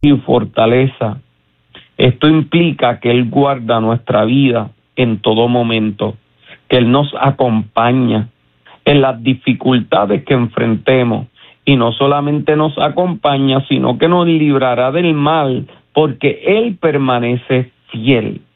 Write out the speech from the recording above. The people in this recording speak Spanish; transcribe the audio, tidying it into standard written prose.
y fortaleza. Esto implica que Él guarda nuestra vida en todo momento, que Él nos acompaña en las dificultades que enfrentemos, y no solamente nos acompaña, sino que nos librará del mal, porque Él permanece fiel.